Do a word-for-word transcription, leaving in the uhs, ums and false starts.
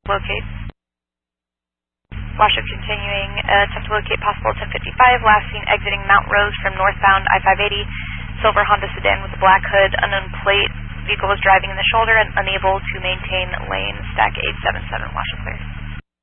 Locate. Washoe continuing, uh, attempt to locate possible ten fifty-five, last seen exiting Mount Rose from northbound I five eighty, silver Honda sedan with a black hood, unknown plate, vehicle was driving in the shoulder and unable to maintain lane, stack eight seven seven, Washoe clear.